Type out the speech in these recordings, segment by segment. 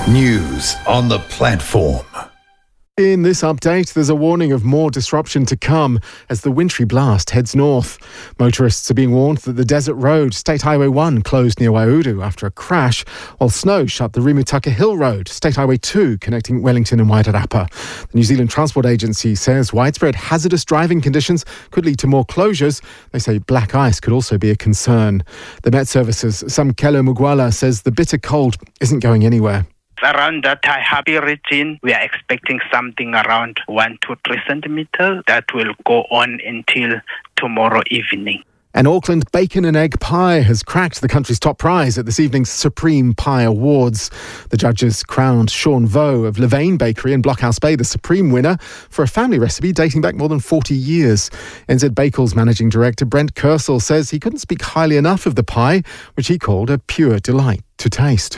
News on the platform. In this update, there's a warning of more disruption to come as the wintry blast heads north. Motorists are being warned that the Desert Road, State Highway 1, closed near Waiudu after a crash, while snow shut the Rimutaka Hill Road, State Highway 2, connecting Wellington and Wairarapa. The New Zealand Transport Agency says widespread hazardous driving conditions could lead to more closures. They say black ice could also be a concern. The Met Services, Samkelo Mugwala, says the bitter cold isn't going anywhere. Around that Taihape region, we are expecting something around 1 to 3 centimeters that will go on until tomorrow evening. An Auckland bacon and egg pie has cracked the country's top prize at this evening's Supreme Pie Awards. The judges crowned Sean Vo of Levain Bakery in Blockhouse Bay the supreme winner for a family recipe dating back more than 40 years. NZ Bakel's managing director Brent Kersel says he couldn't speak highly enough of the pie, which he called a pure delight to taste.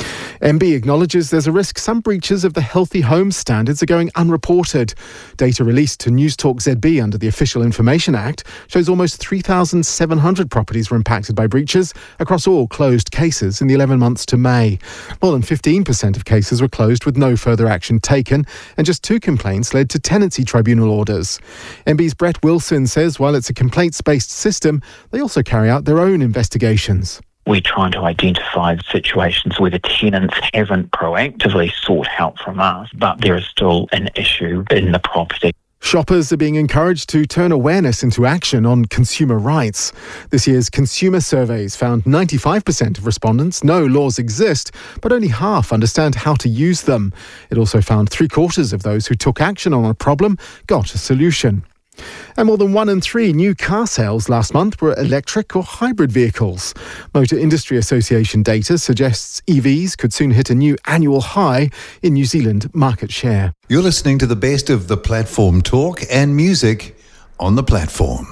MB acknowledges there's a risk some breaches of the Healthy Homes standards are going unreported. Data released to Newstalk ZB under the Official Information Act shows almost 3,700 properties were impacted by breaches across all closed cases in the 11 months to May. More than 15% of cases were closed with no further action taken, and just 2 complaints led to tenancy tribunal orders. MB's Brett Wilson says while it's a complaints-based system, they also carry out their own investigations. We're trying to identify situations where the tenants haven't proactively sought help from us, but there is still an issue in the property. Shoppers are being encouraged to turn awareness into action on consumer rights. This year's consumer surveys found 95% of respondents know laws exist, but only half understand how to use them. It also found 3/4 of those who took action on a problem got a solution. And more than 1 in 3 new car sales last month were electric or hybrid vehicles. Motor Industry Association data suggests EVs could soon hit a new annual high in New Zealand market share. You're listening to the best of the platform talk and music on the platform.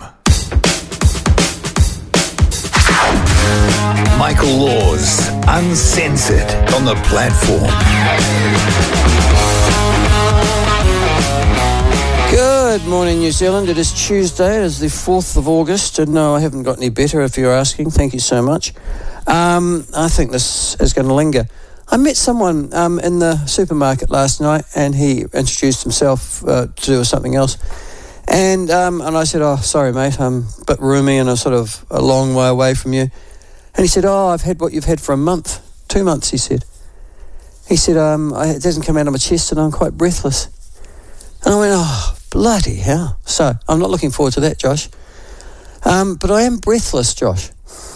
Michael Laws, Uncensored on the platform. Good morning, New Zealand. It is Tuesday. It is the 4th of August. And no, I haven't got any better, if you're asking. Thank you so much. I think this is going to linger. I met someone in the supermarket last night, and he introduced himself to do something else. And I said, "Oh, sorry, mate, I'm a bit roomy and I'm sort of a long way away from you." And he said, "Oh, I've had what you've had for a month. 2 months," he said. He said, "It doesn't come out of my chest and I'm quite breathless." And I went, "Oh, bloody hell." So I'm not looking forward to that, Josh. But I am breathless, Josh.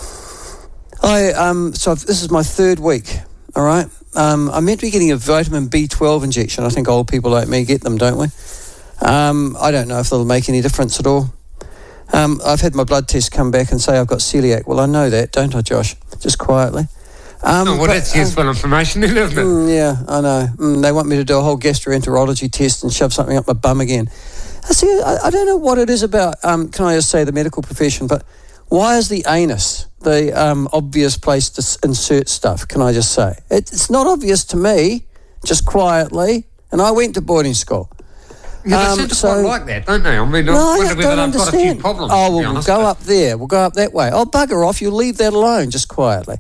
So this is my 3rd week, all right? I'm meant to be getting a vitamin B12 injection. I think old people like me get them, don't we? I don't know if they'll make any difference at all. I've had my blood test come back and say I've got celiac. Well, I know that, don't I, Josh? Just quietly. That's useful information, isn't it? Yeah, I know. They want me to do a whole gastroenterology test and shove something up my bum again. I don't know what it is about, can I just say, the medical profession, but why is the anus the obvious place to insert stuff, can I just say? It's not obvious to me, just quietly, and I went to boarding school. Yeah, they seem to quite like that, don't they? I mean, I wonder whether they've got a few problems. Oh, well, we'll go up there. We'll go up that way. Oh, bugger off. You leave that alone, just quietly.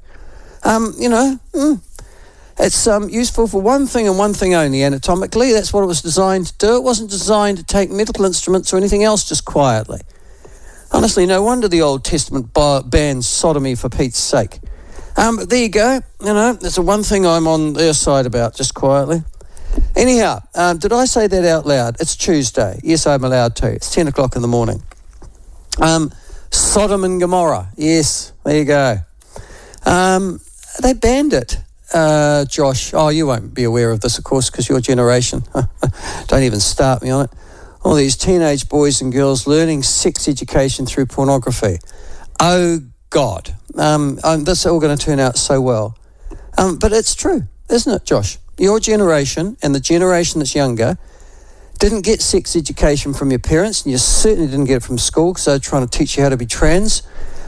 It's useful for one thing and one thing only, anatomically. That's what it was designed to do. It wasn't designed to take medical instruments or anything else just quietly. Honestly, no wonder the Old Testament banned sodomy, for Pete's sake. But there you go. That's the one thing I'm on their side about, just quietly. Anyhow, did I say that out loud? It's Tuesday. Yes, I'm allowed to. It's 10 o'clock in the morning. Sodom and Gomorrah. Yes, there you go. They banned it, Josh. Oh, you won't be aware of this, of course, because your generation. Don't even start me on it. All these teenage boys and girls learning sex education through pornography. Oh, God. This is all going to turn out so well. But it's true, isn't it, Josh? Your generation and the generation that's younger didn't get sex education from your parents, and you certainly didn't get it from school because they're trying to teach you how to be trans.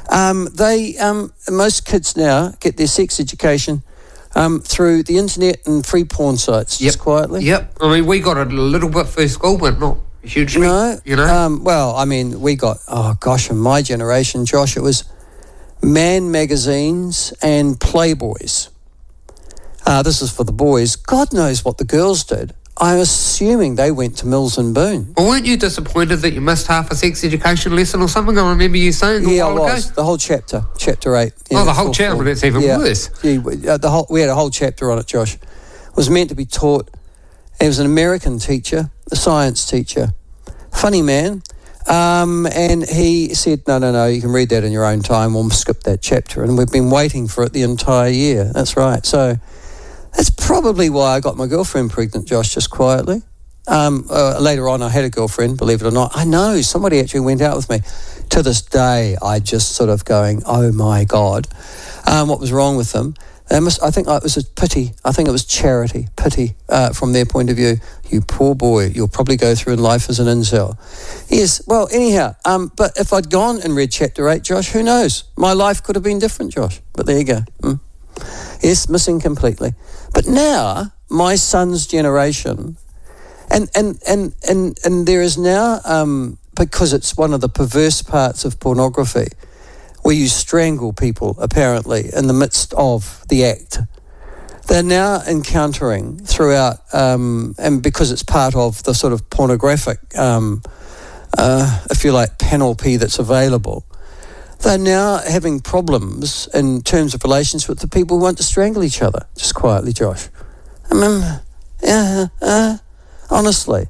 Most kids now get their sex education through the internet and free porn sites, just quietly. Yep. I mean, we got it a little bit through school, but not hugely. No. We got, in my generation, Josh, it was Man magazines and Playboys. This is for the boys. God knows what the girls did. I'm assuming they went to Mills and Boon. Well, weren't you disappointed that you missed half a sex education lesson or something? I remember you saying I while was. ago. The whole chapter 8. The whole chapter, that's even worse. Yeah, we had a whole chapter on it, Josh. It was meant to be taught. He was an American teacher, a science teacher. Funny man. And he said, no, you can read that in your own time. We'll skip that chapter. And we've been waiting for it the entire year. That's right. So that's probably why I got my girlfriend pregnant, Josh, just quietly. Later on, I had a girlfriend, believe it or not. I know, somebody actually went out with me. To this day, I just sort of going, oh my God. What was wrong with them? I think it was a pity. I think it was charity, pity from their point of view. You poor boy, you'll probably go through in life as an incel. Yes, well, anyhow, but if I'd gone and read chapter 8, Josh, who knows? My life could have been different, Josh. But there you go. Yes, missing completely. But now, my son's generation, and there is now, because it's one of the perverse parts of pornography, where you strangle people, apparently, in the midst of the act. They're now encountering throughout, and because it's part of the sort of pornographic, if you like, panoply that's available, they're now having problems in terms of relations with the people who want to strangle each other. Just quietly, Josh. I mean, honestly.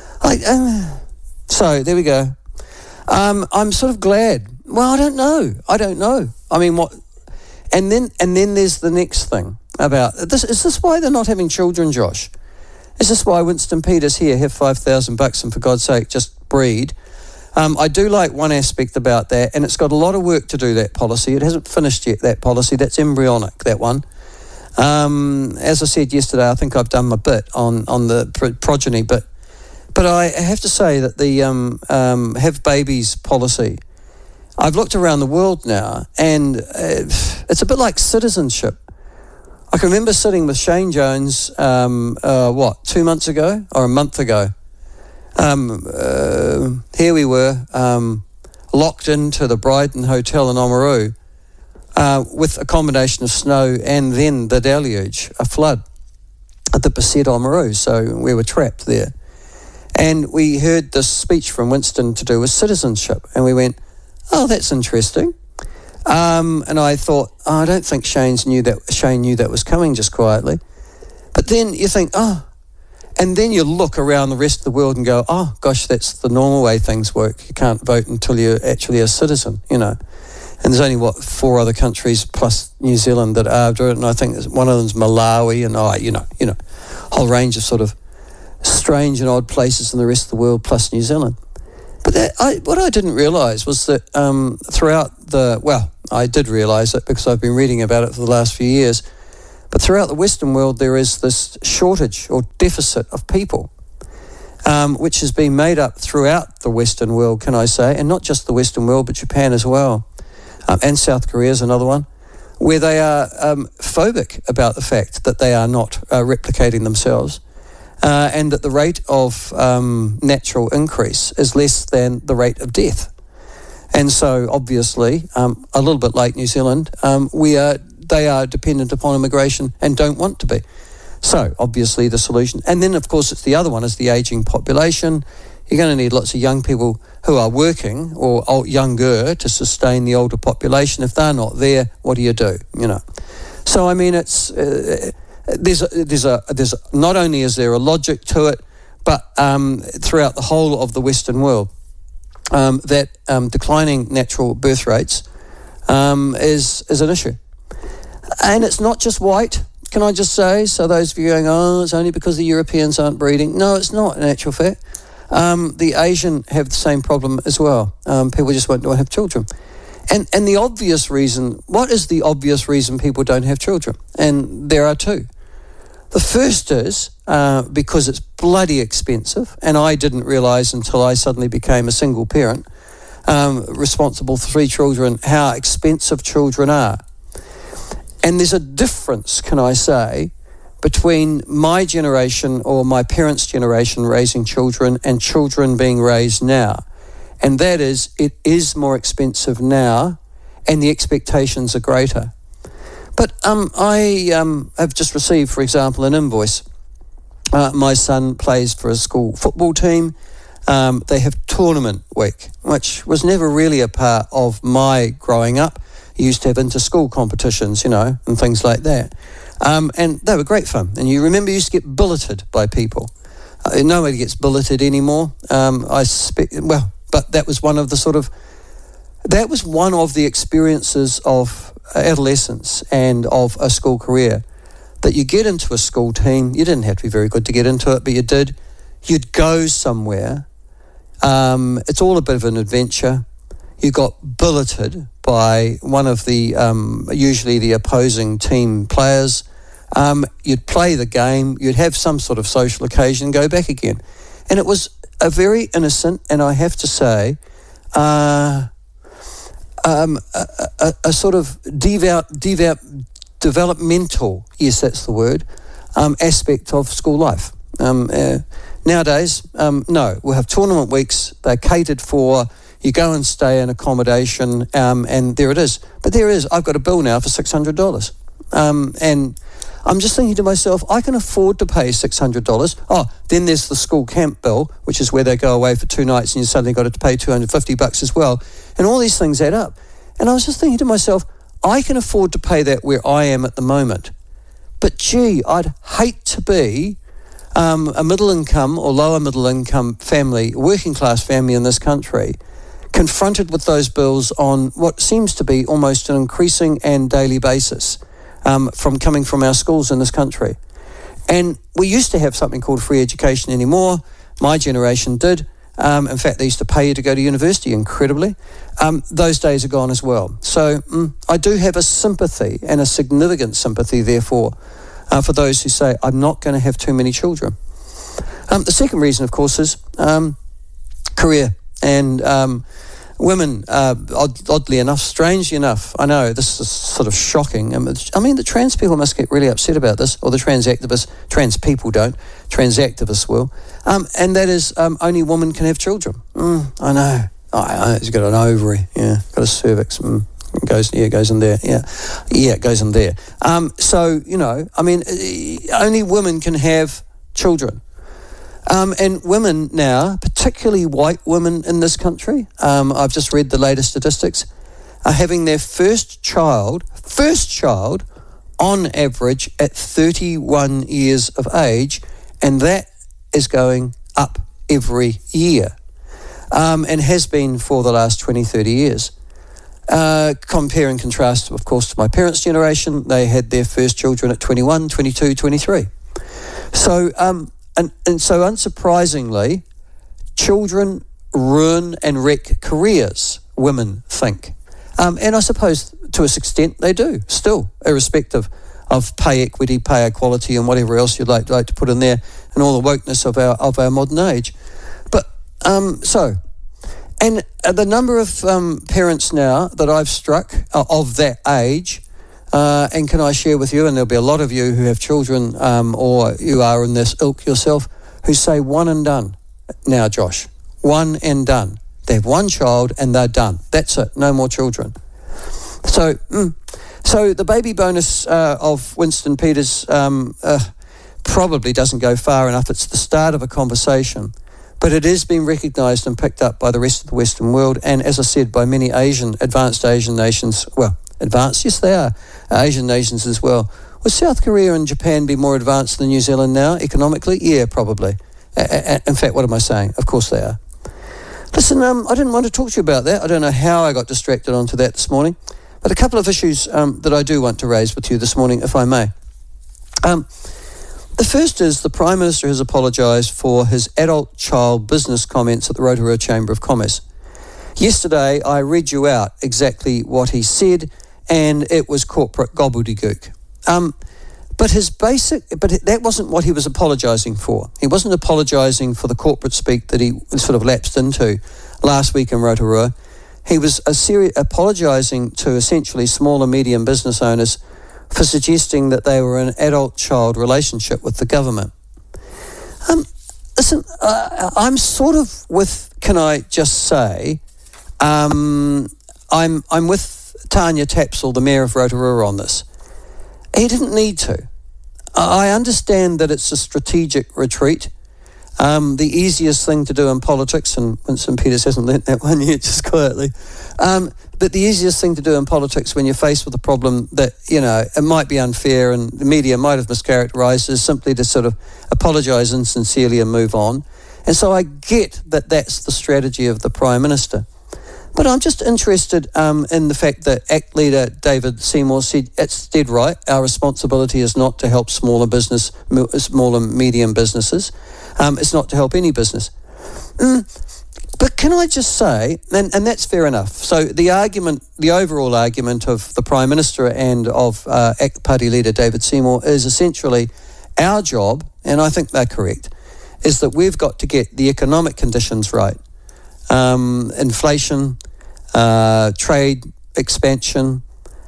So, there we go. I'm sort of glad. Well, I don't know. I mean, what? And then there's the next thing about this. Is this why they're not having children, Josh? Is this why Winston Peters here have $5,000 and for God's sake just breed? I do like one aspect about that, and it's got a lot of work to do, that policy. It hasn't finished yet, that policy. That's embryonic, that one. As I said yesterday, I think I've done my bit on the progeny, but I have to say that the have babies policy, I've looked around the world now, and it's a bit like citizenship. I can remember sitting with Shane Jones, 2 months ago or a month ago. Here we were, locked into the Bryden Hotel in Oamaru, with a combination of snow and then the deluge, a flood at the Beset Oamaru. So we were trapped there. And we heard this speech from Winston to do with citizenship. And we went, oh, that's interesting. And I thought, I don't think Shane knew that was coming, just quietly. But then you think, and then you look around the rest of the world and go, oh, gosh, that's the normal way things work. You can't vote until you're actually a citizen, you know. And there's only, 4 other countries plus New Zealand that are doing it. And I think one of them's Malawi and, whole range of sort of strange and odd places in the rest of the world plus New Zealand. But what I didn't realise was that I did realise it because I've been reading about it for the last few years, but throughout the Western world there is this shortage or deficit of people, which has been made up throughout the Western world, can I say, and not just the Western world, but Japan as well, and South Korea is another one, where they are phobic about the fact that they are not replicating themselves. And that the rate of natural increase is less than the rate of death. And so, obviously, a little bit like New Zealand, they are dependent upon immigration and don't want to be. So, obviously, the solution. And then, of course, it's the other one is the ageing population. You're going to need lots of young people who are working or younger to sustain the older population. If they're not there, what do you do? You know. So, I mean, it's... There's not only is there a logic to it, but throughout the whole of the Western world, that declining natural birth rates is an issue, and it's not just white. Can I just say? So those of you going, oh, it's only because the Europeans aren't breeding. No, it's not. In actual fact, the Asian have the same problem as well. People just won't have children. And the obvious reason, what is the obvious reason people don't have children? And there are two. The first is because it's bloody expensive, and I didn't realise until I suddenly became a single parent, responsible for 3 children, how expensive children are. And there's a difference, can I say, between my generation or my parents' generation raising children and children being raised now. And that is, it is more expensive now, and the expectations are greater. But I have just received, for example, an invoice. My son plays for a school football team. They have tournament week, which was never really a part of my growing up. You used to have inter-school competitions, and things like that. And they were great fun. And you remember you used to get billeted by people. Nobody gets billeted anymore. But that was one of the experiences of adolescence and of a school career, that you get into a school team. You didn't have to be very good to get into it, but you did. You'd go somewhere. It's all a bit of an adventure. You got billeted by one of the, usually the opposing team players. You'd play the game. You'd have some sort of social occasion, go back again. And it was a very innocent, and I have to say, a sort of developmental, yes, that's the word, aspect of school life. Nowadays, no, we'll have tournament weeks. They're catered for. You go and stay in accommodation, and there it is. But there it is. I've got a bill now for $600. And I'm just thinking to myself, I can afford to pay $600. Oh, then there's the school camp bill, which is where they go away for 2 nights and you suddenly got to pay $250 as well. And all these things add up. And I was just thinking to myself, I can afford to pay that where I am at the moment. But gee, I'd hate to be a middle income or lower middle income family, working class family in this country, confronted with those bills on what seems to be almost an increasing and daily basis from coming from our schools in this country. And we used to have something called free education anymore. My generation did. In fact, they used to pay you to go to university, incredibly. Those days are gone as well. So I do have a sympathy, and a significant sympathy, therefore, for those who say, I'm not going to have too many children. The second reason, of course, is career. And women, oddly enough, strangely enough, I know this is sort of shocking. I mean, the trans people must get really upset about this, or the trans activists. Trans people don't. Trans activists will. And that is only women can have children. I know. It's got an ovary. Yeah, got a cervix. It goes in there. Yeah, it goes in there. So, I mean, only women can have children. And women now, particularly white women in this country, I've just read the latest statistics, are having their first child, on average at 31 years of age, and that is going up every year, and has been for the last 20, 30 years. Compare and contrast, of course, to my parents' generation. They had their first children at 21, 22, 23. So, and so unsurprisingly, children ruin and wreck careers, women think. And I suppose to a extent they do, still, irrespective of pay equity, pay equality, and whatever else you'd like to put in there, and all the wokeness of our modern age. But and the number of parents now that I've struck of that age, and can I share with you, and there'll be a lot of you who have children, or you are in this ilk yourself, who say one and done. Now, Josh, one and done. They have one child and they're done. That's it. No more children. So the baby bonus of Winston Peters probably doesn't go far enough. It's the start of a conversation. But it is being recognised and picked up by the rest of the Western world, and as I said, by many advanced Asian nations. Well, advanced, yes they are, Asian nations as well. Would South Korea and Japan be more advanced than New Zealand now, economically? Yeah, probably. In fact, what am I saying? Of course they are. Listen, I didn't want to talk to you about that. I don't know how I got distracted onto that this morning, but a couple of issues that I do want to raise with you this morning, if I may. The first is the Prime Minister has apologised for his adult child business comments at the Rotorua Chamber of Commerce. Yesterday, I read you out exactly what he said, and it was corporate gobbledygook. But that wasn't what he was apologising for. He wasn't apologising for the corporate speak that he sort of lapsed into last week in Rotorua. He was apologising to essentially small and medium business owners for suggesting that they were in an adult-child relationship with the government. Listen, I'm sort of with, can I just say, I'm with Tanya Tapsell, the Mayor of Rotorua, on this. He didn't need to. I understand that it's a strategic retreat. The easiest thing to do in politics, and Winston Peters hasn't learnt that one yet, just quietly, but the easiest thing to do in politics when you're faced with a problem that, it might be unfair and the media might have mischaracterised, is simply to sort of apologise insincerely and move on. And so I get that that's the strategy of the Prime Minister. But I'm just interested in the fact that ACT leader David Seymour said it's dead right. Our responsibility is not to help small and medium businesses. It's not to help any business. But can I just say, and that's fair enough. So the overall argument of the Prime Minister and of ACT Party leader David Seymour is essentially our job, and I think they're correct, is that we've got to get the economic conditions right. Inflation, trade expansion,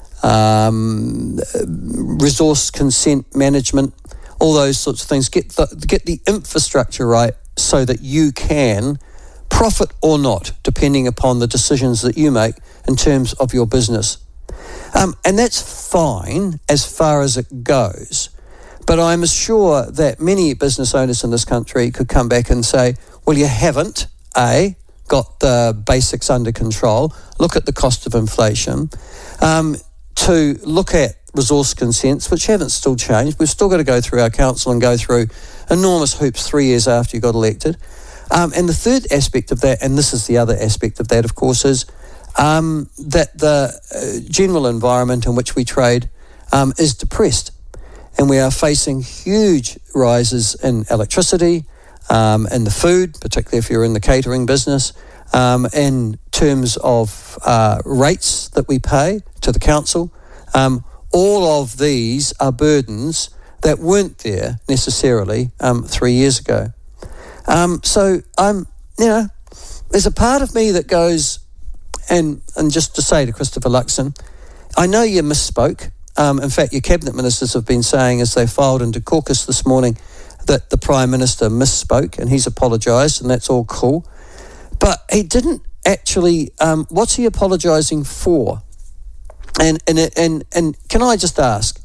resource consent management, all those sorts of things. Get the infrastructure right so that you can profit or not, depending upon the decisions that you make in terms of your business. And that's fine as far as it goes. But I'm sure that many business owners in this country could come back and say, well, you haven't, got the basics under control, look at the cost of inflation, to look at resource consents, which haven't still changed. We've still got to go through our council and go through enormous hoops 3 years after you got elected. And the third aspect of that, and this is the other aspect of that, of course, is that the general environment in which we trade is depressed. And we are facing huge rises in electricity, in the food, particularly if you're in the catering business, in terms of rates that we pay to the council. All of these are burdens that weren't there necessarily 3 years ago. So there's a part of me that goes, and just to say to Christopher Luxon, I know you misspoke. In fact, your cabinet ministers have been saying as they filed into caucus this morning that the Prime Minister misspoke, and he's apologised, and that's all cool. But he didn't actually. What's he apologising for? And can I just ask?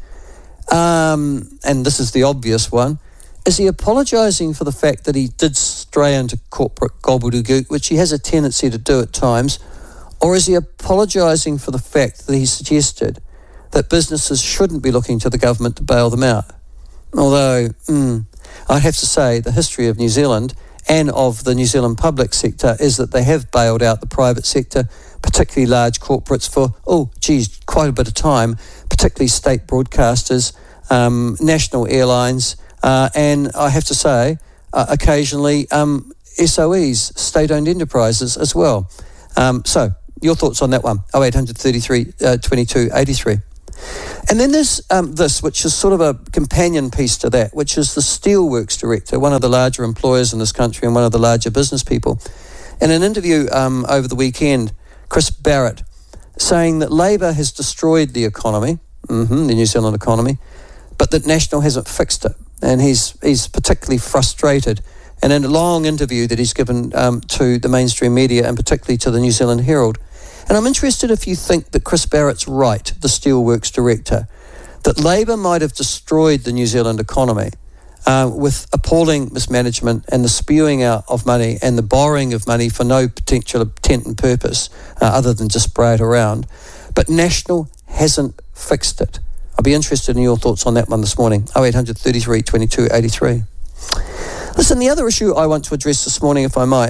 And this is the obvious one: is he apologising for the fact that he did stray into corporate gobbledygook, which he has a tendency to do at times, or is he apologising for the fact that he suggested that businesses shouldn't be looking to the government to bail them out? Although, I have to say the history of New Zealand and of the New Zealand public sector is that they have bailed out the private sector, particularly large corporates, for, quite a bit of time, particularly state broadcasters, national airlines, and I have to say, occasionally SOEs, state-owned enterprises as well. So, your thoughts on that one? 0800 33 22 83. And then there's this, which is sort of a companion piece to that, which is the Steelworks director, one of the larger employers in this country and one of the larger business people. In an interview over the weekend, Chris Barrett saying that Labor has destroyed the economy, the New Zealand economy, but that National hasn't fixed it. And he's particularly frustrated. And in a long interview that he's given to the mainstream media and particularly to the New Zealand Herald. And I'm interested if you think that Chris Barrett's right, the Steelworks director, that Labor might have destroyed the New Zealand economy with appalling mismanagement and the spewing out of money and the borrowing of money for no potential intent and purpose other than just spray it around. But National hasn't fixed it. I'll be interested in your thoughts on that one this morning. 0800 33 22 83. Listen, the other issue I want to address this morning, if I might,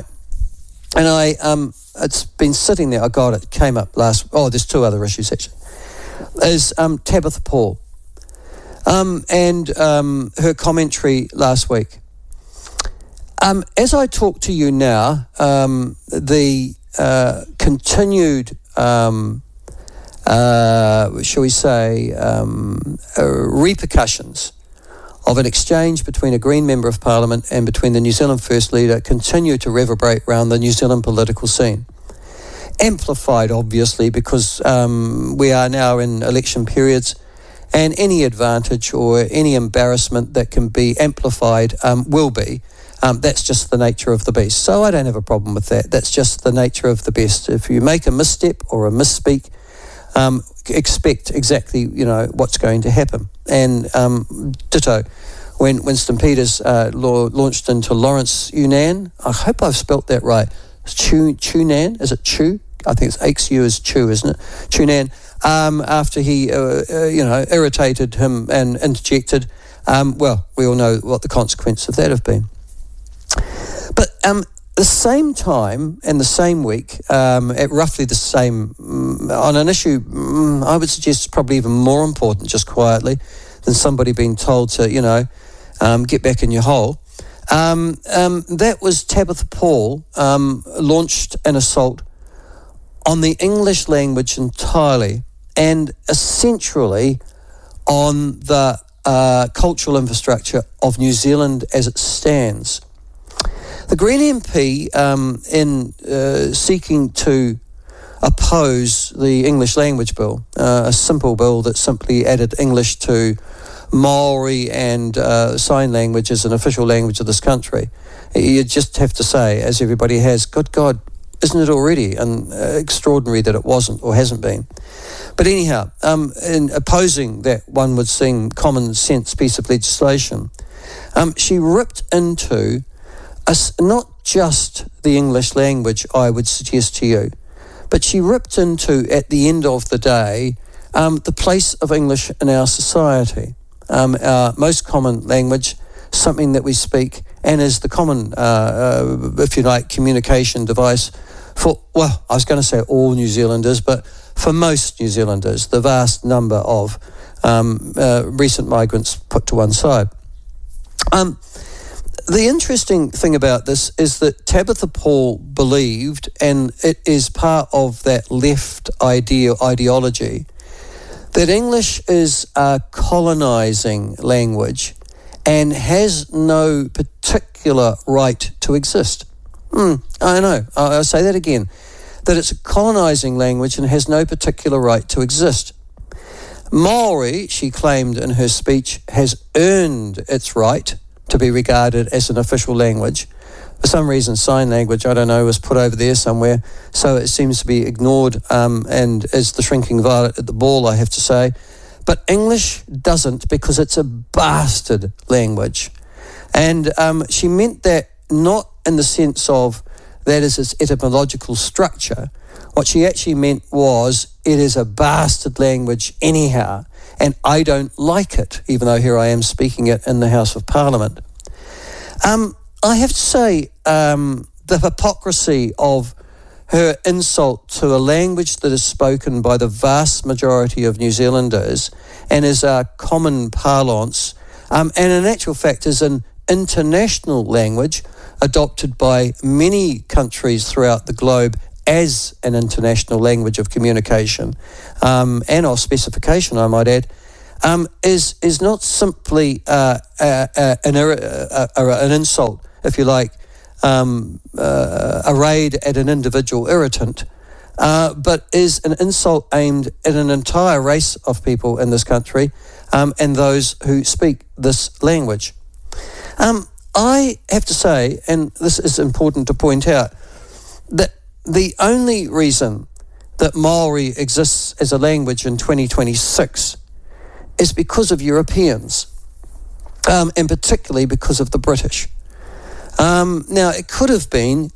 and it's been sitting there. It came up there's two other issues actually, is Tabitha Paul and her commentary last week. As I talk to you now, the continued shall we say, repercussions of an exchange between a Green Member of Parliament and between the New Zealand First Leader continue to reverberate around the New Zealand political scene. Amplified, obviously, because we are now in election periods, and any advantage or any embarrassment that can be amplified will be. That's just the nature of the beast. So I don't have a problem with that. That's just the nature of the beast. If you make a misstep or a misspeak, expect exactly, what's going to happen. And ditto, when Winston Peters launched into Lawrence Yunnan, I hope I've spelt that right. Chunan, is it Chu? I think it's XU is Chu, isn't it? Chunan. After he, irritated him and interjected, we all know what the consequence of that have been. But the same time and the same week, at roughly the same, on an issue, I would suggest probably even more important, just quietly, than somebody being told to, get back in your hole. That was Tabitha Paul launched an assault on the English language entirely, and essentially on the cultural infrastructure of New Zealand as it stands. The Green MP, in seeking to oppose the English language bill, a simple bill that simply added English to Maori and sign language as an official language of this country, you just have to say, as everybody has, good God, isn't it already? And extraordinary that it wasn't or hasn't been. But anyhow, in opposing that one would seem common sense piece of legislation, she ripped into not just the English language, I would suggest to you, but she ripped into, at the end of the day, the place of English in our society. Our most common language, something that we speak, and is the common, if you like, communication device for, well, I was going to say all New Zealanders, but for most New Zealanders, the vast number of recent migrants put to one side. The interesting thing about this is that Tabitha Paul believed, and it is part of that left ideology, that English is a colonising language and has no particular right to exist. I know, I'll say that again, that it's a colonising language and has no particular right to exist. Maori, she claimed in her speech, has earned its right to be regarded as an official language. For some reason, sign language, I don't know, was put over there somewhere, so it seems to be ignored and is the shrinking violet at the ball, I have to say. But English doesn't, because it's a bastard language. And she meant that not in the sense of that is its etymological structure. What she actually meant was it is a bastard language anyhow, and I don't like it, even though here I am speaking it in the House of Parliament. I have to say, the hypocrisy of her insult to a language that is spoken by the vast majority of New Zealanders and is a common parlance, and in actual fact is an international language adopted by many countries throughout the globe as an international language of communication and of specification, I might add, is not simply an insult, if you like, a raid at an individual irritant, but is an insult aimed at an entire race of people in this country and those who speak this language. I have to say, and this is important to point out, that the only reason that Maori exists as a language in 2026 is because of Europeans, and particularly because of the British. Now, it could have been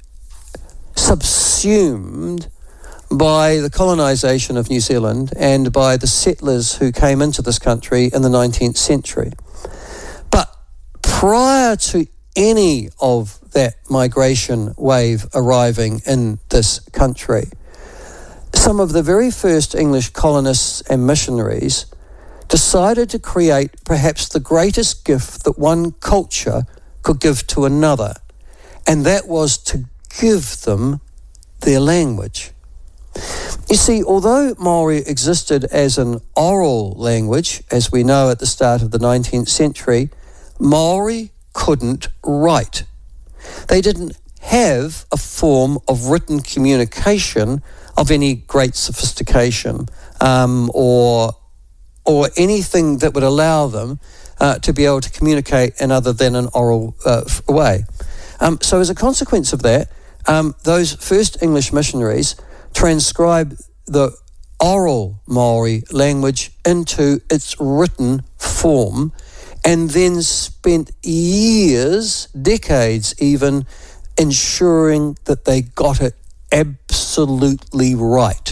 subsumed by the colonisation of New Zealand and by the settlers who came into this country in the 19th century. But prior to any of that migration wave arriving in this country, some of the very first English colonists and missionaries decided to create perhaps the greatest gift that one culture could give to another, and that was to give them their language. You see, although Maori existed as an oral language, as we know at the start of the 19th century, Maori couldn't write. They didn't have a form of written communication of any great sophistication or anything that would allow them to be able to communicate in other than an oral way. So as a consequence of that, those first English missionaries transcribed the oral Maori language into its written form, and then spent years, decades even, ensuring that they got it absolutely right.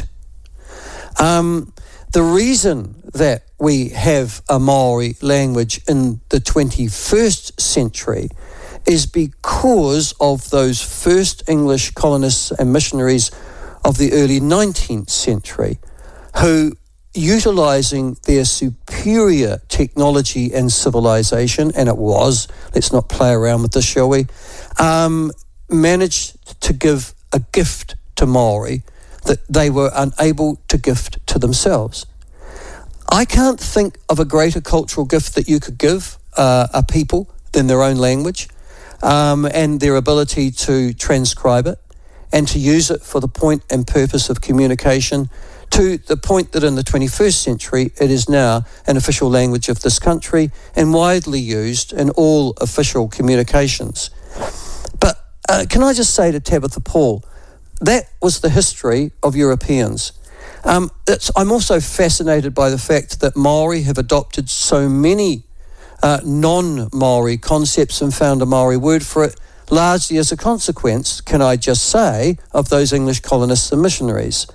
The reason that we have a Maori language in the 21st century is because of those first English colonists and missionaries of the early 19th century who, utilising their superior technology and civilization, and it was, let's not play around with this, shall we, managed to give a gift to Maori that they were unable to gift to themselves. I can't think of a greater cultural gift that you could give a people than their own language and their ability to transcribe it and to use it for the point and purpose of communication, to the point that in the 21st century it is now an official language of this country and widely used in all official communications. But can I just say to Tabitha Paul, that was the history of Europeans. I'm also fascinated by the fact that Maori have adopted so many non-Maori concepts and found a Maori word for it, largely as a consequence, can I just say, of those English colonists and missionaries.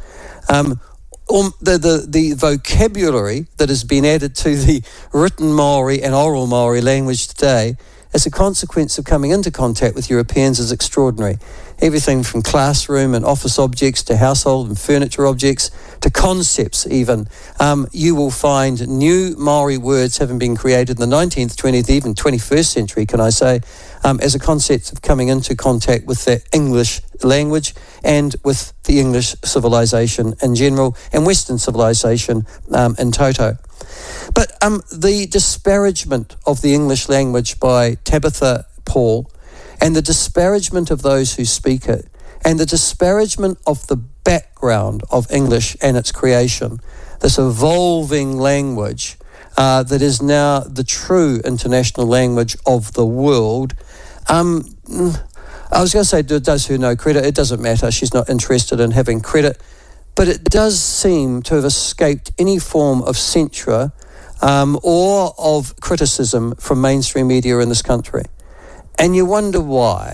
The vocabulary that has been added to the written Maori and oral Maori language today as a consequence of coming into contact with Europeans is extraordinary. Everything from classroom and office objects to household and furniture objects to concepts even. You will find new Maori words having been created in the 19th, 20th, even 21st century, can I say, as a concept of coming into contact with the English language and with the English civilization in general and Western civilization in toto. But the disparagement of the English language by Tabitha Paul and the disparagement of those who speak it and the disparagement of the background of English and its creation, this evolving language that is now the true international language of the world. I was going to say, does her no credit? It doesn't matter. She's not interested in having credit. But it does seem to have escaped any form of censure or of criticism from mainstream media in this country. And you wonder why.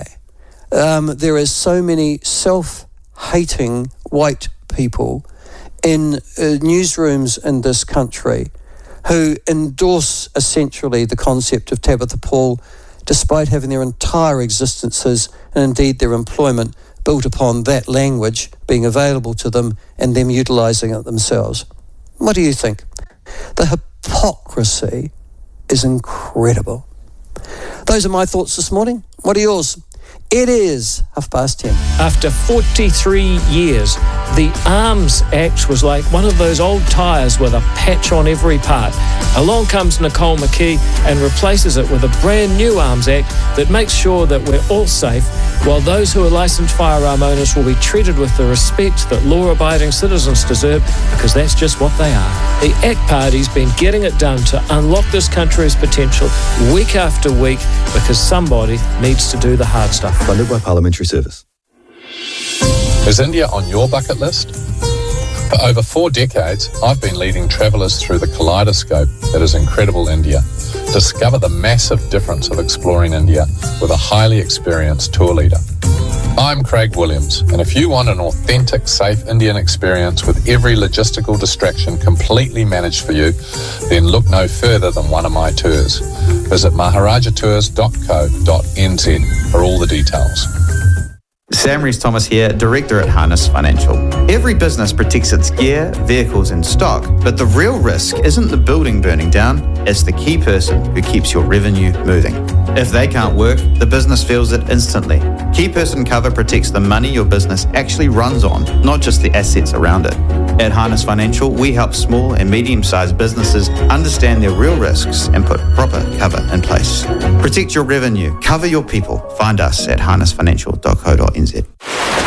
There is so many self-hating white people in newsrooms in this country who endorse essentially the concept of Tabitha Paul, despite having their entire existences and indeed their employment built upon that language being available to them and them utilising it themselves. What do you think? The hypocrisy is incredible. Those are my thoughts this morning. What are yours? It is 10:30. After 43 years, the Arms Act was like one of those old tyres with a patch on every part. Along comes Nicole McKee and replaces it with a brand new Arms Act that makes sure that we're all safe, while those who are licensed firearm owners will be treated with the respect that law-abiding citizens deserve, because that's just what they are. The ACT Party's been getting it done to unlock this country's potential week after week, because somebody needs to do the hard stuff. Funded by Parliamentary Service. Is India on your bucket list? For over 4 decades, I've been leading travellers through the kaleidoscope that is incredible India. Discover the massive difference of exploring India with a highly experienced tour leader. I'm Craig Williams, and if you want an authentic, safe Indian experience with every logistical distraction completely managed for you, then look no further than one of my tours. Visit maharajatours.co.nz for all the details. Sam Rees-Thomas here, Director at Harness Financial. Every business protects its gear, vehicles and stock, but the real risk isn't the building burning down, it's the key person who keeps your revenue moving. If they can't work, the business feels it instantly. Key person cover protects the money your business actually runs on, not just the assets around it. At Harness Financial, we help small and medium-sized businesses understand their real risks and put proper cover in place. Protect your revenue, cover your people. Find us at harnessfinancial.co.nz.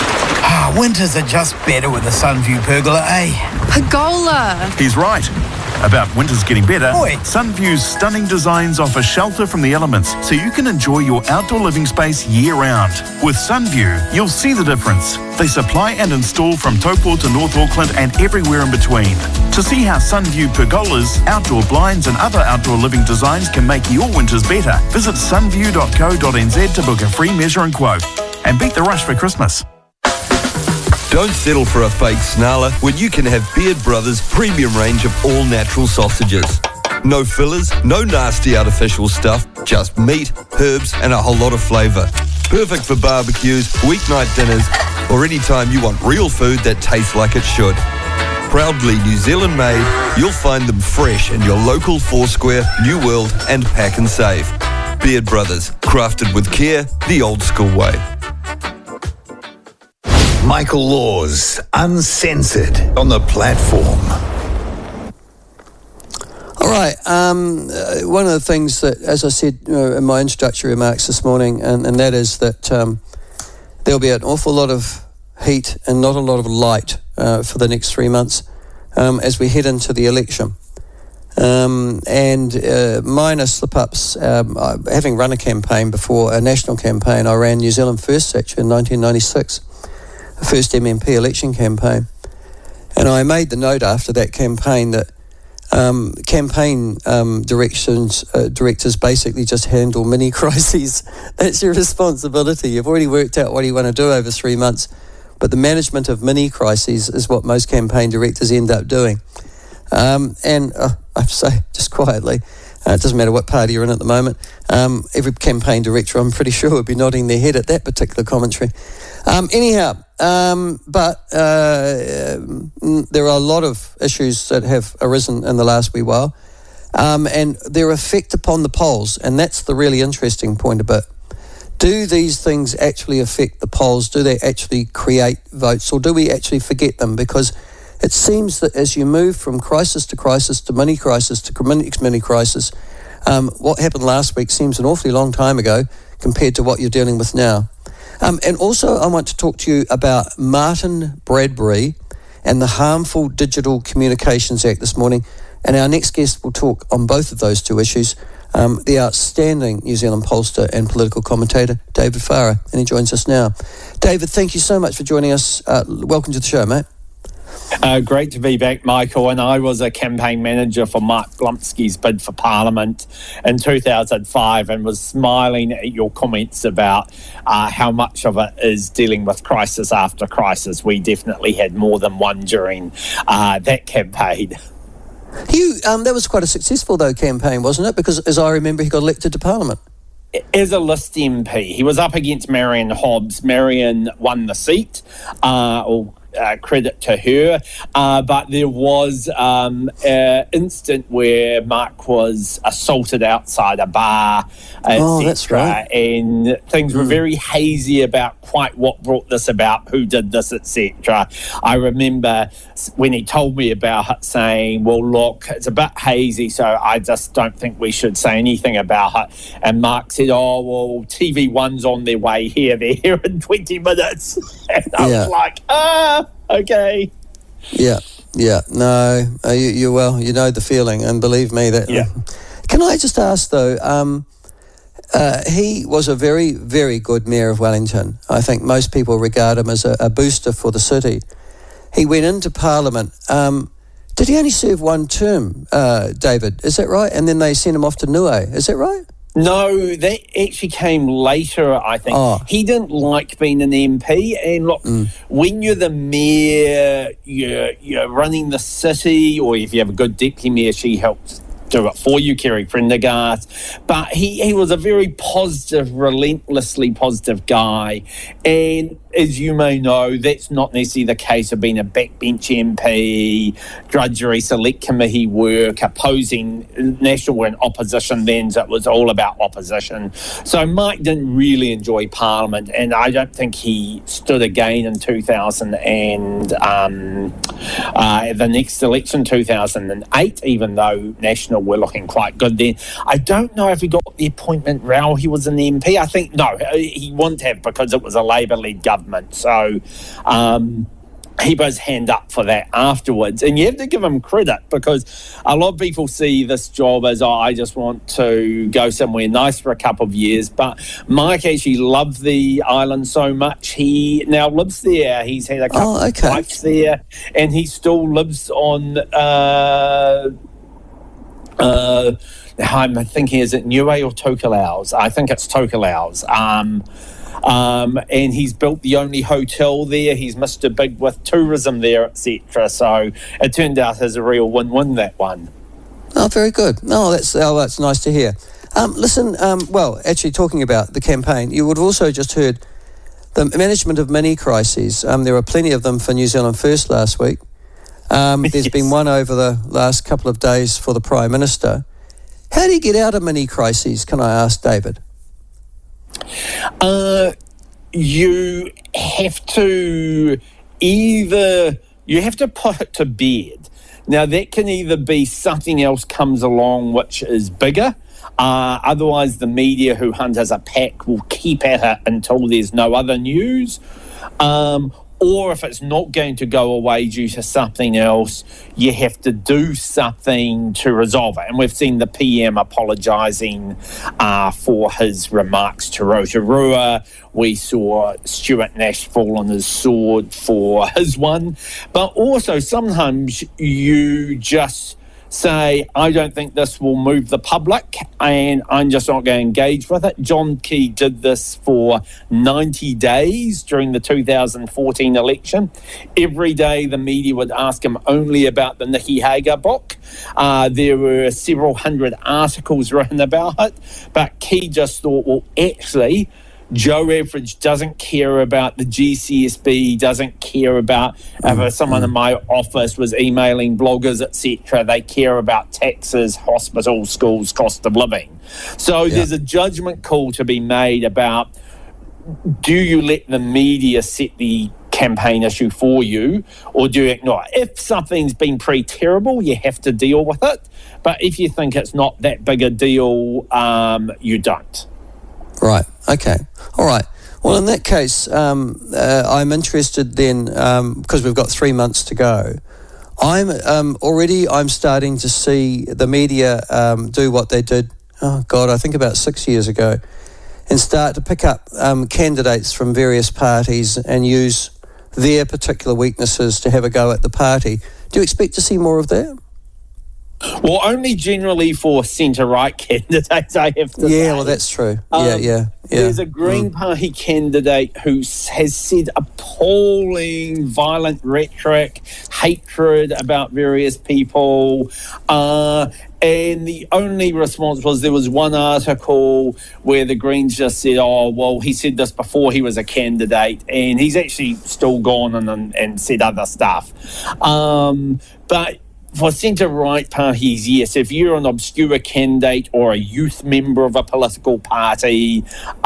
Winters are just better with a Sunview pergola, eh? Pergola! He's right. About winter's getting better, Sunview's stunning designs offer shelter from the elements so you can enjoy your outdoor living space year-round. With Sunview, you'll see the difference. They supply and install from Taupo to North Auckland and everywhere in between. To see how Sunview pergolas, outdoor blinds and other outdoor living designs can make your winters better, visit sunview.co.nz to book a free measure and quote. And beat the rush for Christmas. Don't settle for a fake snarler when you can have Beard Brothers' premium range of all-natural sausages. No fillers, no nasty artificial stuff, just meat, herbs and a whole lot of flavour. Perfect for barbecues, weeknight dinners or any time you want real food that tastes like it should. Proudly New Zealand made, you'll find them fresh in your local Foursquare, New World and Pack and Save. Beard Brothers, crafted with care, the old school way. Michael Laws, Uncensored, on the platform. All right. One of the things that, as I said in my introductory remarks this morning, and that is that there'll be an awful lot of heat and not a lot of light for the next 3 months as we head into the election. And minor slip-ups, having run a campaign before, a national campaign, I ran New Zealand First actually in 1996, the first MMP election campaign. And I made the note after that campaign that campaign directors basically just handle mini crises. That's your responsibility. You've already worked out what you want to do over 3 months, but the management of mini crises is what most campaign directors end up doing. And I have to say, just quietly, it doesn't matter what party you're in at the moment, every campaign director, I'm pretty sure, would be nodding their head at that particular commentary. But there are a lot of issues that have arisen in the last wee while, and their effect upon the polls, and that's the really interesting point about. Do these things actually affect the polls? Do they actually create votes, or do we actually forget them? Because it seems that as you move from crisis to crisis to mini crisis to mini crisis, what happened last week seems an awfully long time ago compared to what you're dealing with now. And also I want to talk to you about Martin Bradbury and the Harmful Digital Communications Act this morning. And our next guest will talk on both of those two issues. The outstanding New Zealand pollster and political commentator, David Farrar, and he joins us now. David, thank you so much for joining us. Welcome to the show, mate. Great to be back, Michael. And I was a campaign manager for Mark Blumsky's bid for Parliament in 2005 and was smiling at your comments about how much of it is dealing with crisis after crisis. We definitely had more than one during that campaign. That was quite a successful, though, campaign, wasn't it? Because, as I remember, he got elected to Parliament. As a list MP. He was up against Marion Hobbs. Marion won the seat, credit to her, but there was an instant where Mark was assaulted outside a bar, that's right. And things were very hazy about quite what brought this about, who did this, etc. I remember when he told me about it saying, well, look, it's a bit hazy, so I just don't think we should say anything about it. And Mark said, oh, well, TV1's on their way here. They're here in 20 minutes. And I was like, okay. Yeah. No, you know the feeling, and believe me that. Yeah. Can I just ask though? He was a very, very good mayor of Wellington. I think most people regard him as a booster for the city. He went into Parliament. Did he only serve one term, David? Is that right? And then they sent him off to Niue. Is that right? No, that actually came later, I think. He didn't like being an MP. And look, when you're the mayor, you're running the city, or if you have a good deputy mayor, she helps do it for you, Kerry Prendergast. But he was a very positive, relentlessly positive guy. And as you may know, that's not necessarily the case of being a backbench MP, drudgery, select committee work, opposing national and opposition then, so it was all about opposition. So Mike didn't really enjoy Parliament, and I don't think he stood again in 2000 and the next election, 2008, even though National were looking quite good then. I don't know if he got the appointment while he was an MP. I think, no, he wouldn't have, because it was a Labour-led government. So he put his hand up for that afterwards. And you have to give him credit, because a lot of people see this job as, I just want to go somewhere nice for a couple of years. But Mike actually loved the island so much, he now lives there. He's had a couple of wives there, and he still lives on... I'm thinking, is it Niue or Tokelau's? I think it's Tokelau's. And he's built the only hotel there. He's Mr. Big with tourism there, etc. So it turned out as a real win-win, that one. Oh, very good. No, that's nice to hear. Listen, well, actually talking about the campaign, you would have also just heard the management of mini crises. There were plenty of them for New Zealand First last week. There's been one over the last couple of days for the Prime Minister. How do you get out of mini crises, can I ask, David? You have to put it to bed. Now, that can either be something else comes along which is bigger. Otherwise, the media who hunt as a pack will keep at it until there's no other news. Or if it's not going to go away due to something else, you have to do something to resolve it. And we've seen the PM apologising for his remarks to Rotorua. We saw Stuart Nash fall on his sword for his one. But also sometimes you just say, I don't think this will move the public, and I'm just not going to engage with it. John Key did this for 90 days during the 2014 election. Every day the media would ask him only about the Nikki Hager book. There were several hundred articles written about it, but Key just thought, well, actually, Joe Average doesn't care about the GCSB, doesn't care about if someone in my office was emailing bloggers, etc. They care about taxes, hospitals, schools, cost of living. So there's a judgment call to be made about, do you let the media set the campaign issue for you, or do you ignore it? If something's been pretty terrible, you have to deal with it. But if you think it's not that big a deal, you don't. Right. Okay. All right. Well, in that case, I'm interested then, because we've got 3 months to go. I'm starting to see the media do what they did, I think about 6 years ago, and start to pick up candidates from various parties and use their particular weaknesses to have a go at the party. Do you expect to see more of that? Well, only generally for centre-right candidates, I have to say. Yeah, well, that's true. There's a Green Party candidate who has said appalling, violent rhetoric, hatred about various people, and the only response was there was one article where the Greens just said, he said this before he was a candidate, and he's actually still gone and said other stuff. But for centre-right parties, yes, if you're an obscure candidate or a youth member of a political party,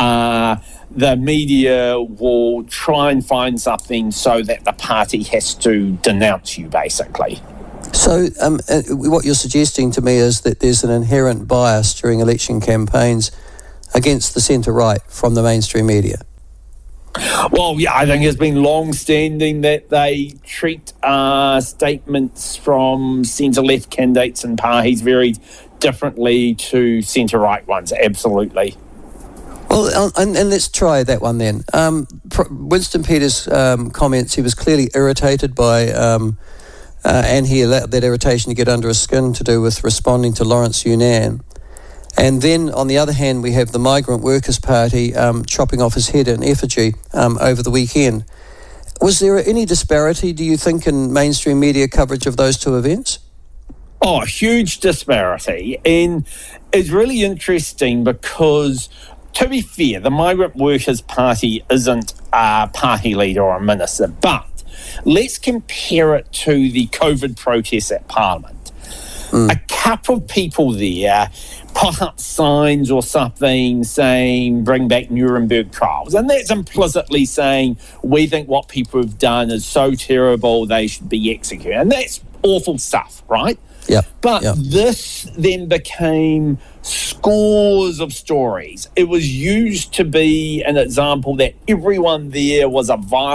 the media will try and find something so that the party has to denounce you, basically. So what you're suggesting to me is that there's an inherent bias during election campaigns against the centre-right from the mainstream media. Well, yeah, I think it's been long-standing that they treat statements from centre-left candidates and parties very differently to centre-right ones, absolutely. Well, and let's try that one then. Winston Peters' comments, he was clearly irritated by, and he allowed that irritation to get under his skin to do with responding to Lawrence Yunnan. And then, on the other hand, we have the Migrant Workers' Party chopping off his head in effigy over the weekend. Was there any disparity, do you think, in mainstream media coverage of those two events? Oh, huge disparity. And it's really interesting because, to be fair, the Migrant Workers' Party isn't a party leader or a minister, but let's compare it to the COVID protests at Parliament. A couple of people there put up signs or something saying, bring back Nuremberg trials. And that's implicitly saying, we think what people have done is so terrible, they should be executed. And that's awful stuff, right? Yeah. But this then became scores of stories. It was used to be an example that everyone there was a violent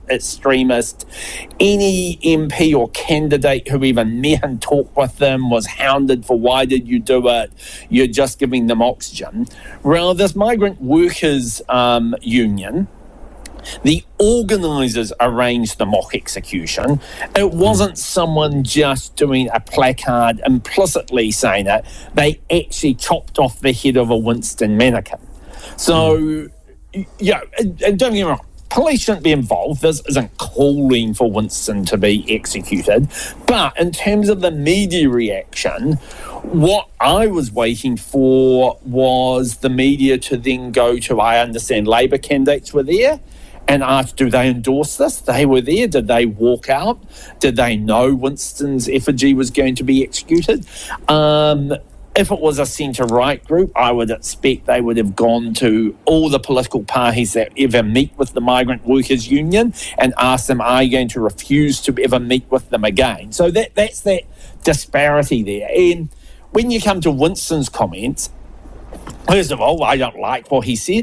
extremist. Any MP or candidate who even met and talked with them was hounded for, why did you do it? You're just giving them oxygen. Well, this migrant workers union, the organisers arranged the mock execution. It wasn't someone just doing a placard implicitly saying it. They actually chopped off the head of a Winston mannequin. So, yeah, and don't get me wrong, police shouldn't be involved. This isn't calling for Winston to be executed. But in terms of the media reaction, what I was waiting for was the media to then go to, I understand Labour candidates were there, and asked, do they endorse this? They were there. Did they walk out? Did they know Winston's effigy was going to be executed? If it was a centre-right group, I would expect they would have gone to all the political parties that ever meet with the Migrant Workers Union and asked them, are you going to refuse to ever meet with them again? So that's that disparity there. And when you come to Winston's comments, first of all, I don't like what he said.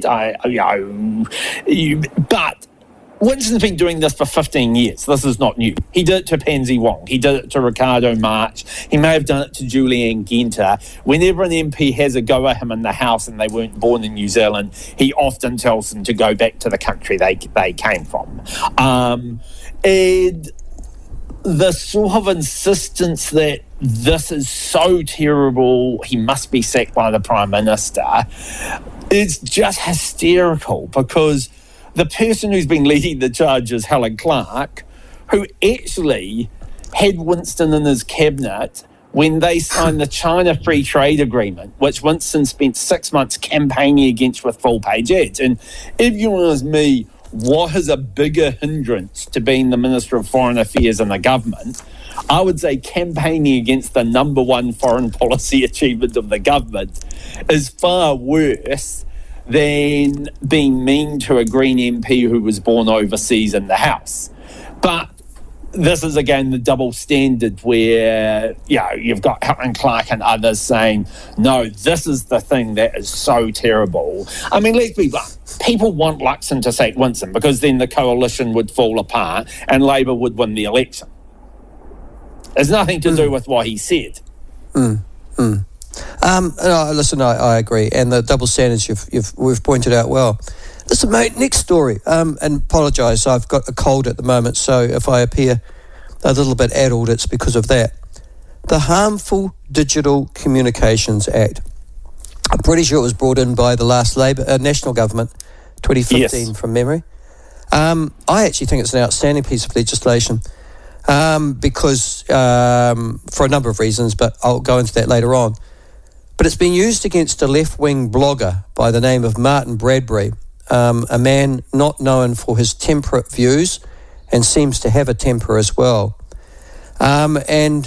But Winston's been doing this for 15 years. This is not new. He did it to Pansy Wong. He did it to Ricardo March. He may have done it to Julianne Genter. Whenever an MP has a go at him in the House and they weren't born in New Zealand, he often tells them to go back to the country they came from. And the sort of insistence that this is so terrible, he must be sacked by the Prime Minister, is just hysterical, because the person who's been leading the charge is Helen Clark, who actually had Winston in his cabinet when they signed the China Free Trade Agreement, which Winston spent 6 months campaigning against with full-page ads. And if you ask me, what is a bigger hindrance to being the Minister of Foreign Affairs in the government, I would say campaigning against the number one foreign policy achievement of the government is far worse than being mean to a Green MP who was born overseas in the House. But this is, again, the double standard where, you've got Helen Clark and others saying, no, this is the thing that is so terrible. I mean, let's be blunt. People want Luxon to sack Winston because then the coalition would fall apart and Labour would win the election. There's nothing to do with what he said. Listen, I agree, and the double standards we've pointed out well. Listen, mate, next story, and apologise, I've got a cold at the moment, so if I appear a little bit addled, it's because of that. The Harmful Digital Communications Act. I'm pretty sure it was brought in by the last Labour national government, 2015 from memory. I actually think it's an outstanding piece of legislation. Because for a number of reasons, but I'll go into that later on. But it's been used against a left-wing blogger by the name of Martin Bradbury, a man not known for his temperate views and seems to have a temper as well. It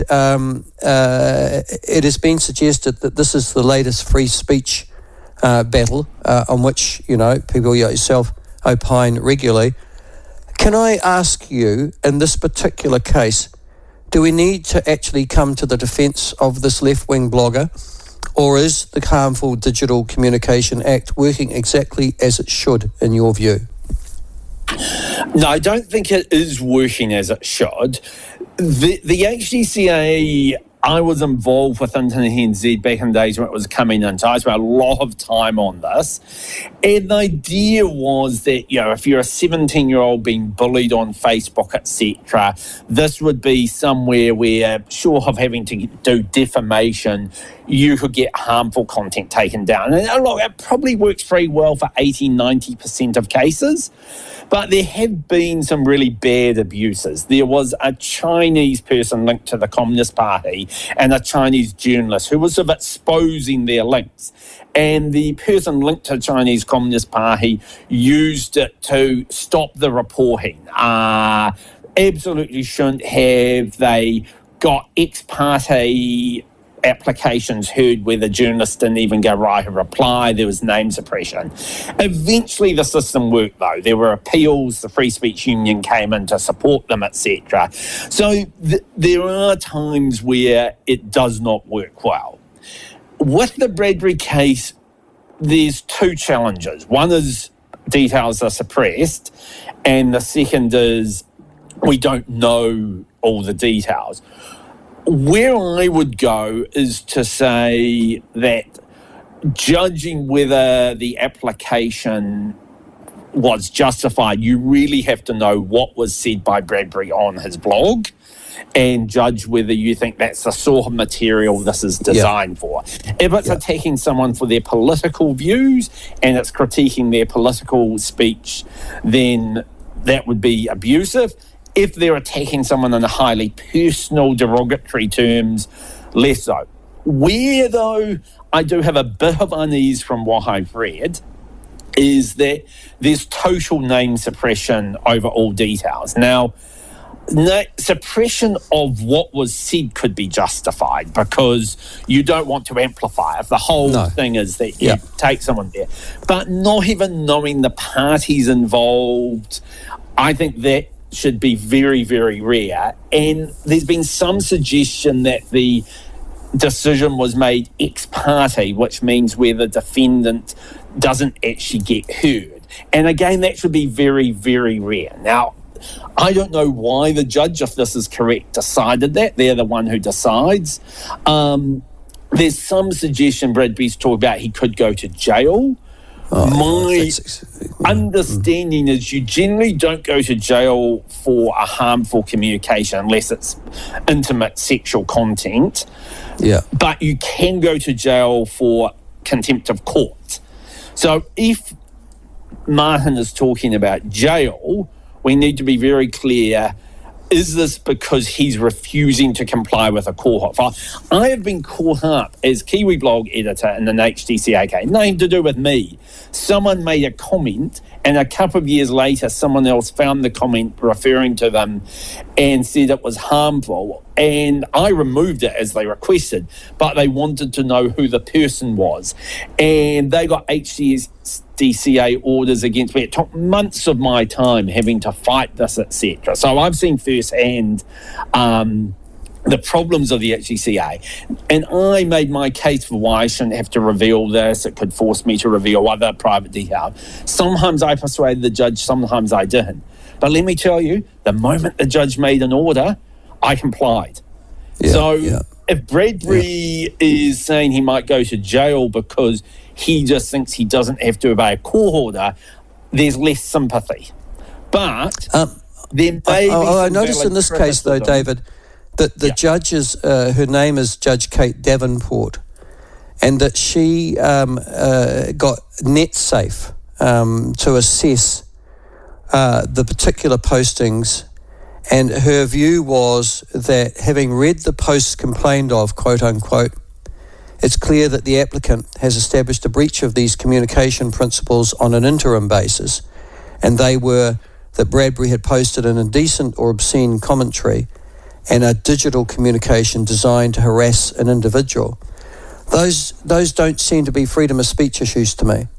has been suggested that this is the latest free speech battle on which, people like yourself opine regularly. Can I ask you, in this particular case, do we need to actually come to the defence of this left-wing blogger, or is the Harmful Digital Communication Act working exactly as it should, in your view? No, I don't think it is working as it should. The HDCA, I was involved with Internet NZ back in the days when it was coming in, so I spent a lot of time on this. And the idea was that, if you're a 17-year-old being bullied on Facebook, etc., this would be somewhere where, short of having to do defamation, you could get harmful content taken down. And look, it probably works very well for 80-90% of cases. But there have been some really bad abuses. There was a Chinese person linked to the Communist Party and a Chinese journalist who was sort of exposing their links. And the person linked to the Chinese Communist Party used it to stop the reporting. Absolutely shouldn't have. They got ex parte applications heard where the journalist didn't even go write a reply. There was name suppression. Eventually the system worked, though. There were appeals, the Free Speech Union came in to support them, etc. So there are times where it does not work well. With the Bradbury case, there's two challenges. One is details are suppressed, and the second is we don't know all the details. Where I would go is to say that judging whether the application was justified, you really have to know what was said by Bradbury on his blog and judge whether you think that's the sort of material this is designed for. If it's attacking someone for their political views and it's critiquing their political speech, then that would be abusive. If they're attacking someone in a highly personal, derogatory terms, less so. Where, though, I do have a bit of unease from what I've read is that there's total name suppression over all details. Now, suppression of what was said could be justified because you don't want to amplify if the whole thing is that you take someone there. But not even knowing the parties involved, I think that should be very, very rare. And there's been some suggestion that the decision was made ex parte, which means where the defendant doesn't actually get heard. And again, that should be very, very rare. Now, I don't know why the judge, if this is correct, decided that. They're the one who decides. There's some suggestion Bradbury's talked about he could go to jail. My understanding is you generally don't go to jail for a harmful communication unless it's intimate sexual content. Yeah. But you can go to jail for contempt of court. So if Martin is talking about jail, we need to be very clear, is this because he's refusing to comply with a court file? I have been caught up as Kiwi blog editor in an HDCA case, nothing to do with me. Someone made a comment and a couple of years later someone else found the comment referring to them and said it was harmful, and I removed it as they requested, but they wanted to know who the person was, and they got HDCA orders against me. It took months of my time having to fight this, etc. So I've seen firsthand the problems of the HDCA, and I made my case for why I shouldn't have to reveal this. It could force me to reveal other private details. Sometimes I persuaded the judge, sometimes I didn't. But let me tell you, the moment the judge made an order, I complied. If Bradbury is saying he might go to jail because he just thinks he doesn't have to obey a court order, there's less sympathy. But there may be I noticed in this case, though, David, that the judge is, her name is Judge Kate Davenport, and that she got NetSafe to assess the particular postings, and her view was that having read the posts complained of, quote unquote, it's clear that the applicant has established a breach of these communication principles on an interim basis, and they were that Bradbury had posted an indecent or obscene commentary and a digital communication designed to harass an individual. Those don't seem to be freedom of speech issues to me.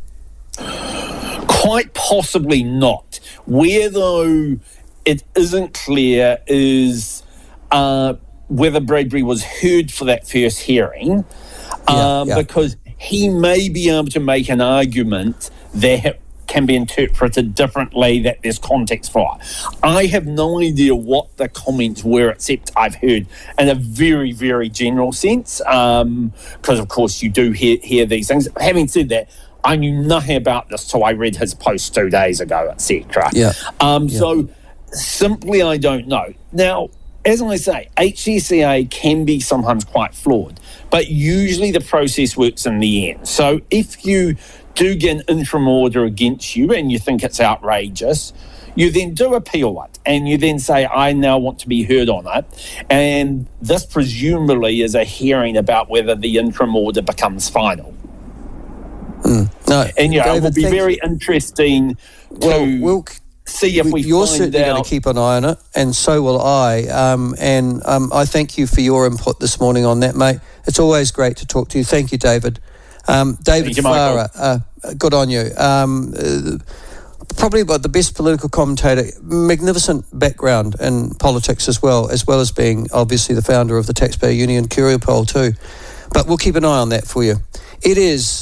Quite possibly not. Where, though, it isn't clear is whether Bradbury was heard for that first hearing, because he may be able to make an argument that can be interpreted differently, that there's context for it. I have no idea what the comments were, except I've heard in a very, very general sense, because, of course, you do hear these things. Having said that, I knew nothing about this till I read his post 2 days ago, etc. So simply I don't know. Now, as I say, HDCA can be sometimes quite flawed, but usually the process works in the end. So if you do get an interim order against you and you think it's outrageous, you then do appeal it and you then say, I now want to be heard on it. And this presumably is a hearing about whether the interim order becomes final. No, and David, it will be very interesting to see if we You're find certainly out. going to keep an eye on it, and so will I. I thank you for your input this morning on that, mate. It's always great to talk to you. Thank you, David. David Farah, good on you. Probably about the best political commentator, magnificent background in politics as well as being obviously the founder of the Taxpayer Union Curio Poll too. But we'll keep an eye on that for you. It is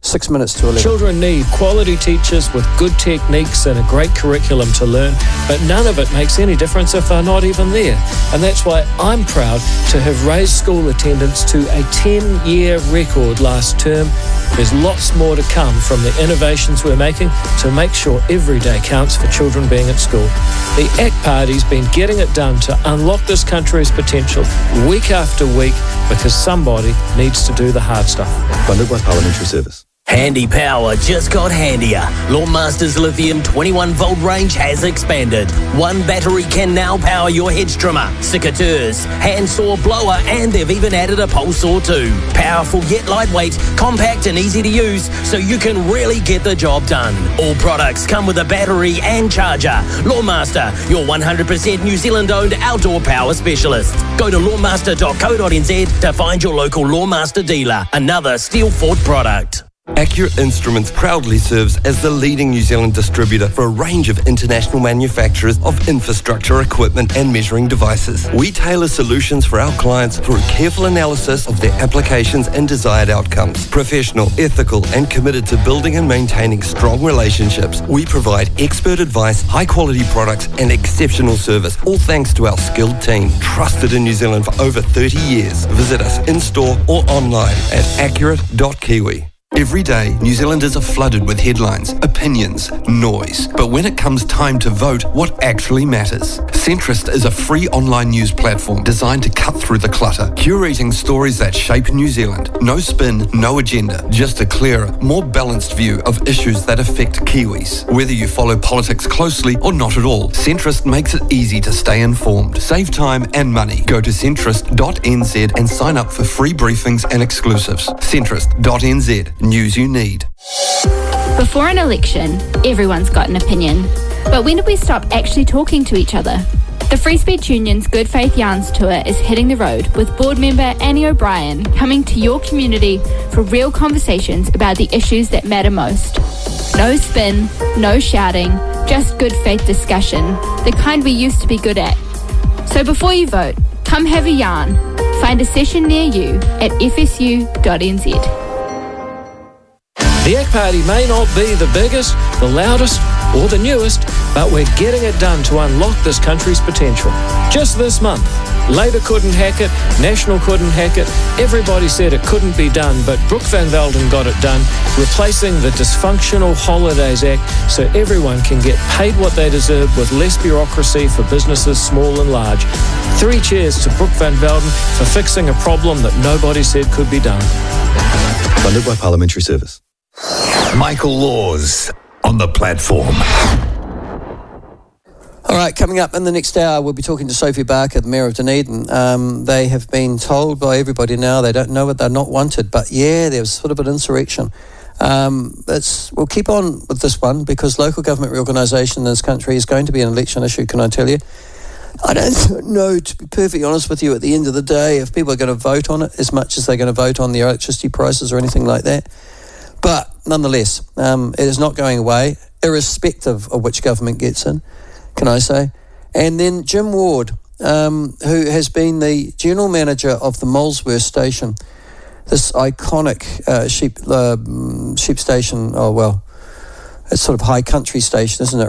6 minutes to 11. Children need quality teachers with good techniques and a great curriculum to learn, but none of it makes any difference if they're not even there. And that's why I'm proud to have raised school attendance to a 10-year record last term. There's lots more to come from the innovations we're making to make sure every day counts for children being at school. The ACT Party's been getting it done to unlock this country's potential week after week because somebody needs to do the hard stuff. Funded by Parliamentary Service. Handy power just got handier. Lawnmaster's lithium 21-volt range has expanded. One battery can now power your hedge trimmer, secateurs, handsaw, blower, and they've even added a pole saw too. Powerful yet lightweight, compact and easy to use, so you can really get the job done. All products come with a battery and charger. Lawnmaster, your 100% New Zealand-owned outdoor power specialist. Go to lawnmaster.co.nz to find your local Lawnmaster dealer. Another Steel Fort product. Accurate Instruments proudly serves as the leading New Zealand distributor for a range of international manufacturers of infrastructure, equipment and measuring devices. We tailor solutions for our clients through careful analysis of their applications and desired outcomes. Professional, ethical and committed to building and maintaining strong relationships, we provide expert advice, high quality products and exceptional service, all thanks to our skilled team, trusted in New Zealand for over 30 years. Visit us in-store or online at accurate.kiwi. Every day, New Zealanders are flooded with headlines, opinions, noise. But when it comes time to vote, what actually matters? Centrist is a free online news platform designed to cut through the clutter, curating stories that shape New Zealand. No spin, no agenda, just a clearer, more balanced view of issues that affect Kiwis. Whether you follow politics closely or not at all, Centrist makes it easy to stay informed. Save time and money. Go to centrist.nz and sign up for free briefings and exclusives. Centrist.nz. News you need. Before an election, everyone's got an opinion. But when did we stop actually talking to each other? The Free Speech Union's Good Faith Yarns Tour is hitting the road with board member Annie O'Brien coming to your community for real conversations about the issues that matter most. No spin, no shouting, just good faith discussion, the kind we used to be good at. So before you vote, come have a yarn. Find a session near you at fsu.nz. The ACT Party may not be the biggest, the loudest, or the newest, but we're getting it done to unlock this country's potential. Just this month, Labour couldn't hack it, National couldn't hack it, everybody said it couldn't be done, but Brooke Van Velden got it done, replacing the dysfunctional Holidays Act so everyone can get paid what they deserve with less bureaucracy for businesses small and large. 3 cheers to Brooke Van Velden for fixing a problem that nobody said could be done. Funded by Parliamentary Service. Michael Laws on the platform. All right, coming up in the next hour, we'll be talking to Sophie Barker, the Mayor of Dunedin. They have been told by everybody now they don't know it, they're not wanted. But yeah, there's sort of an insurrection. We'll keep on with this one because local government reorganisation in this country is going to be an election issue, can I tell you? I don't know, to be perfectly honest with you, at the end of the day, if people are going to vote on it as much as they're going to vote on the electricity prices or anything like that. But nonetheless, it is not going away, irrespective of which government gets in, can I say. And then Jim Ward, who has been the general manager of the Molesworth station, this iconic sheep station, it's sort of high country station, isn't it?